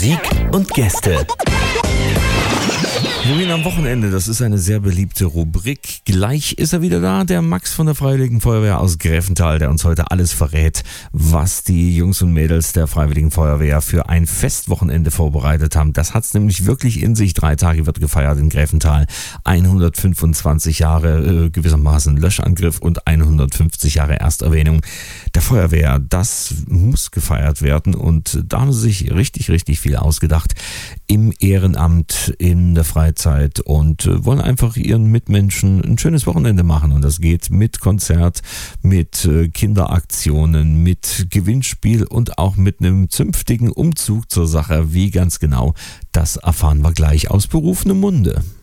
Musik und Gäste. Wohin am Wochenende, das ist eine sehr beliebte Rubrik. Gleich ist er wieder da, der Max von der Freiwilligen Feuerwehr aus Gräfenthal, der uns heute alles verrät, was die Jungs und Mädels der Freiwilligen Feuerwehr für ein Festwochenende vorbereitet haben. Das hat's nämlich wirklich in sich. 3 Tage wird gefeiert in Gräfenthal. 125 Jahre gewissermaßen Löschangriff und 150 Jahre Ersterwähnung der Feuerwehr. Das muss gefeiert werden und da haben sie sich richtig viel ausgedacht. Im Ehrenamt, in der Freizeit und wollen einfach ihren Mitmenschen ein schönes Wochenende machen. Und das geht mit Konzert, mit Kinderaktionen, mit Gewinnspiel und auch mit einem zünftigen Umzug zur Sache. Wie ganz genau, das erfahren wir gleich aus berufenem Munde.